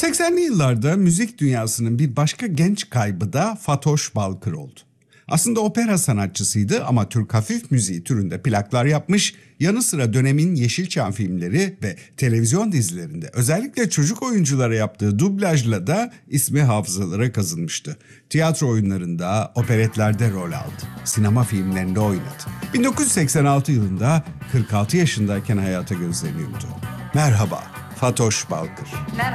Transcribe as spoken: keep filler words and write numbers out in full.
seksenli yıllarda müzik dünyasının bir başka genç kaybı da Fatoş Balkır oldu. Aslında opera sanatçısıydı ama Türk hafif müziği türünde plaklar yapmış, yanı sıra dönemin Yeşilçam filmleri ve televizyon dizilerinde özellikle çocuk oyunculara yaptığı dublajla da ismi hafızalara kazınmıştı. Tiyatro oyunlarında, operetlerde rol aldı. Sinema filmlerinde oynadı. bin dokuz yüz seksen altı yılında kırk altı yaşındayken hayata gözlerini yumdu. Merhaba, Fatoş Balkır. Merhaba.